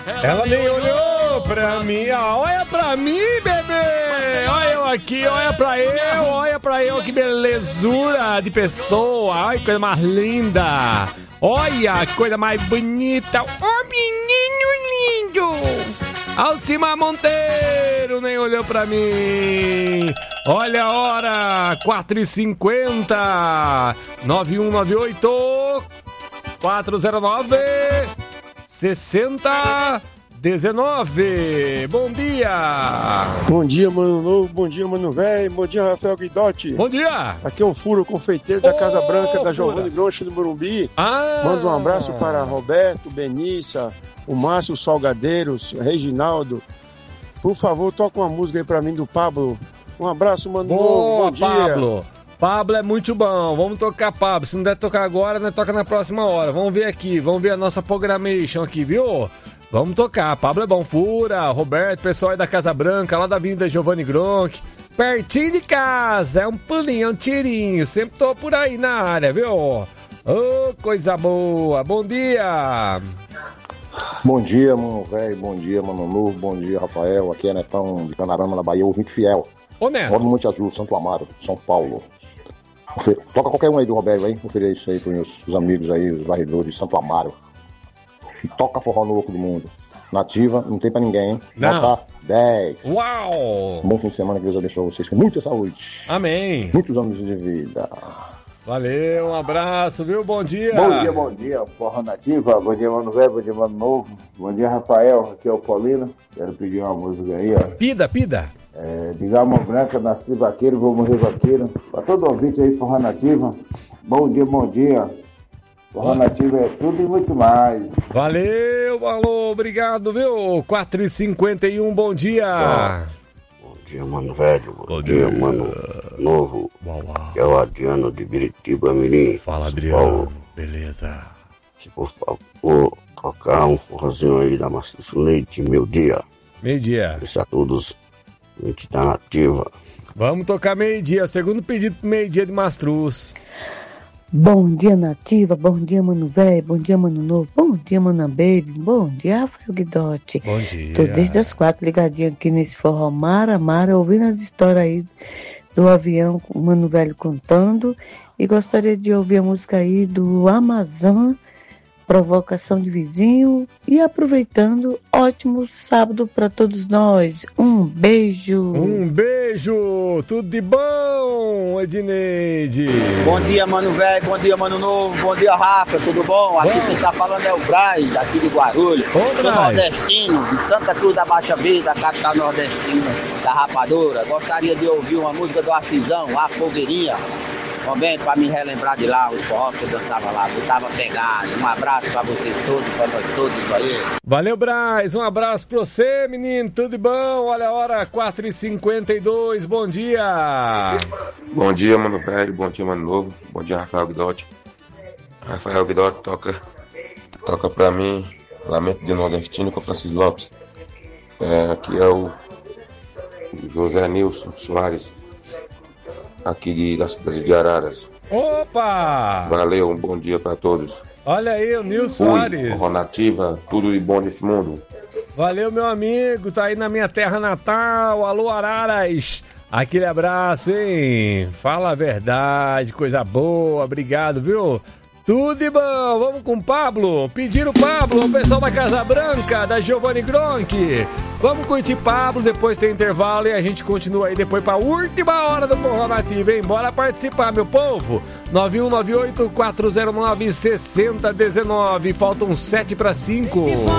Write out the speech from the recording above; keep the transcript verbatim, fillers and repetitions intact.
Ela nem olhou pra mim. Olha pra mim, bebê. Olha eu aqui, olha pra eu. Olha pra eu, que belezura de pessoa. Olha que coisa mais linda. Olha que coisa mais bonita. Ô, menino lindo. Alcimar Monteiro nem olhou pra mim. Olha a hora, quatro e cinquenta. nove um nove oito quatro zero nove sessenta dezenove. Bom dia. Bom dia, mano novo. Bom dia, mano velho. Bom dia, Rafael Guidotti. Bom dia. Aqui é o Furo, confeiteiro da Ô, Casa Branca, da Giovanni Fura. Gronchi do Morumbi. Ah. Manda um abraço para Roberto, Benícia, o Márcio Salgadeiros, Reginaldo. Por favor, toca uma música aí pra mim do Pablo. Um abraço, mano novo. Boa, Bom dia. Pablo. Pablo é muito bom. Vamos tocar Pablo. Se não der tocar agora, nós toca na próxima hora. Vamos ver aqui. Vamos ver a nossa programation aqui, viu? Vamos tocar. Pablo é bom. Fura, Roberto, pessoal aí da Casa Branca, lá da Avenida Giovanni Gronchi. Pertinho de casa. É um pulinho, é um tirinho. Sempre tô por aí na área, viu? Ô, oh, coisa boa. Bom dia. Bom dia, mano velho. Bom dia, mano novo. Bom dia, Rafael. Aqui é Netão de Canarama, na Bahia. Ouvinte fiel. Ô, Neto. Moro no Monte Azul, Santo Amaro, São Paulo. Toca qualquer um aí do Roberto aí. Ofereço isso aí pros meus os amigos aí, os varredores de Santo Amaro. E toca forró no louco do mundo. Nativa, não tem pra ninguém, hein? Não. Nota dez. Uau. Bom fim de semana, que Deus abençoe vocês com muita saúde. Amém. Muitos anos de vida. Valeu, um abraço, viu? Bom dia. Bom dia, bom dia, Forró Nativa. Bom dia, mano velho. Bom dia, mano novo. Bom dia, Rafael. Aqui é o Paulino. Quero pedir uma música aí, ó. Pida, pida. É, de Gama Branca, nasci vaqueiro, vou morrer vaqueiro. Pra todo ouvinte aí, Forró Nativa. Bom dia, bom dia. Forró Nativa é tudo e muito mais. Valeu, alô, obrigado, viu? quatro e cinquenta e um, bom dia. Bom dia, mano velho. Bom, Bom dia, dia. mano novo. Uau, uau. É o Adriano de Biritiba, Mirim. Fala, São Adriano. Paulo. Beleza. Se por favor, tocar um forrozinho aí da Maciço Leite, meu dia. Meio-dia. Isso a todos, gente da Nativa. Vamos tocar meio-dia. Segundo pedido pro meio-dia de Mastruz. Bom dia, Nativa. Bom dia, mano velho. Bom dia, mano novo. Bom dia, mana baby. Bom dia, Rafael Guidotti. Bom dia. Tô desde as quatro ligadinho aqui nesse forró Mara, Mara, ouvindo as histórias aí do avião, com o mano velho contando. E gostaria de ouvir a música aí do Amazon, Provocação de Vizinho. E aproveitando, ótimo sábado pra todos nós. Um beijo. Um beijo. Tudo de bom, Edneide. Bom dia, mano velho. Bom dia, mano novo. Bom dia, Rafa. Tudo bom? Aqui Bom. quem tá falando é o Braz, aqui de Guarulhos. Ô, Sou Braz. nordestino, de Santa Cruz da Baixa Vida, capital nordestina da Rapadura. Gostaria de ouvir uma música do Acisão, A Fogueirinha. Também pra me relembrar de lá, os forró que eu dançava lá. Eu tava pegado. Um abraço pra vocês todos, pra nós todos aí. Valeu, Braz. Um abraço pra você, menino. Tudo de bom? Olha a hora, quatro e cinquenta e dois. Bom dia. Bom dia, mano velho. Bom dia, mano novo. Bom dia, Rafael Guidotti. Rafael Guidotti toca, toca pra mim Lamento de Nordestino com Francisco Lopes. É, aqui é o José Nilson Soares, aqui de, da cidade de Araras. Opa! Valeu, um bom dia pra todos. Olha aí, o Nilson Fui, Soares. Forró Nativa, tudo de bom nesse mundo. Valeu, meu amigo. Tá aí na minha terra natal. Alô, Araras. Aquele abraço, hein? Fala a verdade, coisa boa. Obrigado, viu? Tudo de bom. Vamos com o Pablo. Pediram o Pablo, o pessoal da Casa Branca, da Giovanni Gronchi. Vamos curtir Pablo, depois tem intervalo e a gente continua aí depois pra última hora do Forró Nativo, hein? Bora participar, meu povo. nove um nove oito quatro zero nove seis zero um nove. Faltam sete para cinco.